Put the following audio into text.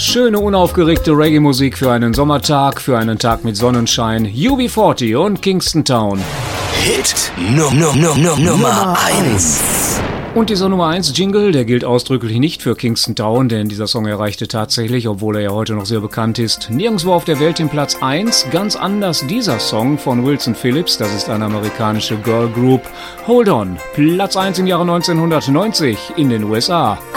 Schöne, unaufgeregte Reggae-Musik für einen Sommertag, für einen Tag mit Sonnenschein. UB40 und Kingston Town. Hit Nummer 1. Und dieser Nummer 1 Jingle, der gilt ausdrücklich nicht für Kingston Town, denn dieser Song erreichte tatsächlich, obwohl er ja heute noch sehr bekannt ist, nirgendwo auf der Welt den Platz 1. Ganz anders dieser Song von Wilson Phillips, das ist eine amerikanische Girl Group. Hold On, Platz 1 im Jahre 1990 in den USA.